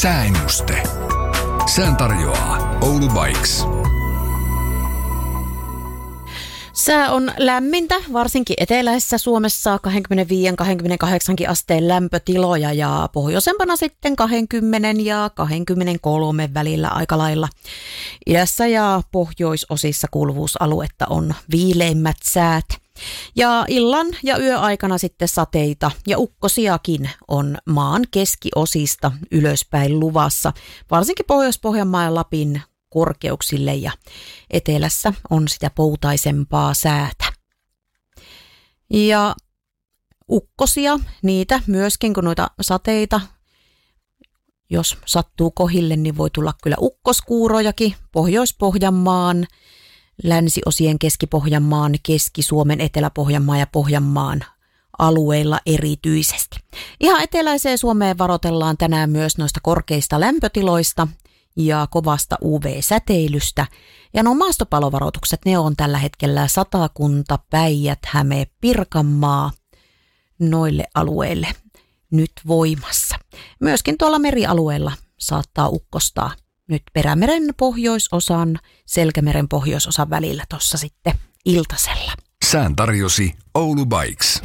Sääennuste. Sään tarjoaa Oulu Bikes. Sää on lämmintä, varsinkin eteläisessä Suomessa 25-28 asteen lämpötiloja ja pohjoisempana sitten 20 ja 23 välillä aika lailla. Idässä ja pohjoisosissa kuuluvuusaluetta on viileimmät säät. Ja illan ja yöaikana sitten sateita ja ukkosiakin on maan keskiosista ylöspäin luvassa, varsinkin Pohjois-Pohjanmaan ja Lapin korkeuksille ja etelässä on sitä poutaisempaa säätä. Ja ukkosia, niitä myöskin kun noita sateita, jos sattuu kohille, niin voi tulla kyllä ukkoskuurojakin Pohjois-Pohjanmaan, länsiosien Keski-Pohjanmaan, Keski-Suomen, Etelä-Pohjanmaan ja Pohjanmaan alueilla erityisesti. Ihan eteläiseen Suomeen varoitellaan tänään myös noista korkeista lämpötiloista ja kovasta UV-säteilystä. Ja nuo maastopalovaroitukset, ne on tällä hetkellä Satakunta, Päijät-Häme, Pirkanmaa noille alueille nyt voimassa. Myöskin tuolla merialueella saattaa ukkostaa nyt Perämeren pohjoisosan, Selkämeren pohjoisosan välillä tuossa sitten iltasella. Sään tarjosi Oulu Bikes.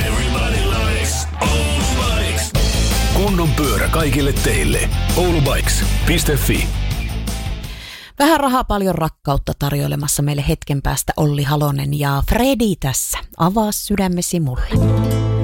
Kunnon pyörä kaikille teille. oulubikes.fi. Vähän rahaa, paljon rakkautta tarjoilemassa meille hetken päästä Olli Halonen ja Fredi tässä. Avaa sydämesi mulle.